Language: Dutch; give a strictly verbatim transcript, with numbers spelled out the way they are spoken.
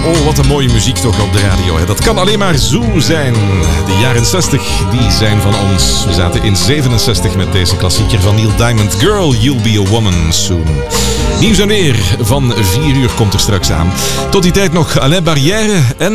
Oh, wat een mooie muziek toch op de radio. Hè. Dat kan alleen maar zo zijn. De jaren zestig, die zijn van ons. We zaten in zevenenzestig met deze klassieker van Neil Diamond. Girl, you'll be a woman soon. Nieuws en weer van vier uur komt er straks aan. Tot die tijd nog Alain Barrière en